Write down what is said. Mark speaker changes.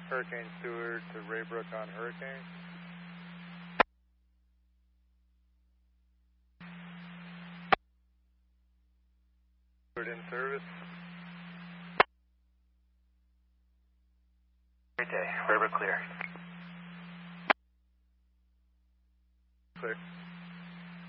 Speaker 1: Hurricane Stewart to Raybrook on Hurricane. Stewart in service.
Speaker 2: Great day. Raybrook clear.
Speaker 1: Clear.